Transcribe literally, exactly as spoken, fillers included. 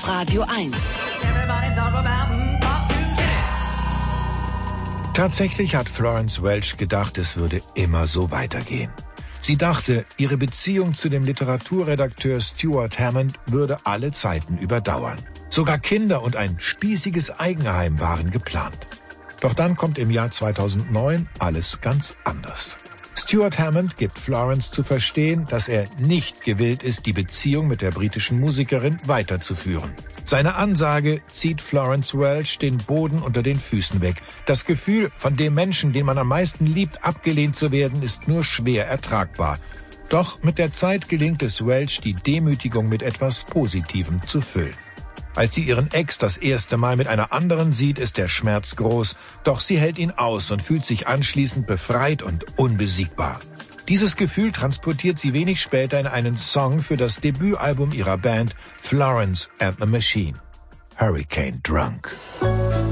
Radio eins. Tatsächlich hat Florence Welch gedacht, es würde immer so weitergehen. Sie dachte, ihre Beziehung zu dem Literaturredakteur Stuart Hammond würde alle Zeiten überdauern. Sogar Kinder und ein spießiges Eigenheim waren geplant. Doch dann kommt im Jahr zweitausendneun alles ganz anders. Stuart Hammond gibt Florence zu verstehen, dass er nicht gewillt ist, die Beziehung mit der britischen Musikerin weiterzuführen. Seine Ansage zieht Florence Welch den Boden unter den Füßen weg. Das Gefühl, von dem Menschen, den man am meisten liebt, abgelehnt zu werden, ist nur schwer ertragbar. Doch mit der Zeit gelingt es Welch, die Demütigung mit etwas Positivem zu füllen. Als sie ihren Ex das erste Mal mit einer anderen sieht, ist der Schmerz groß. Doch sie hält ihn aus und fühlt sich anschließend befreit und unbesiegbar. Dieses Gefühl transportiert sie wenig später in einen Song für das Debütalbum ihrer Band Florence and the Machine, Hurricane Drunk.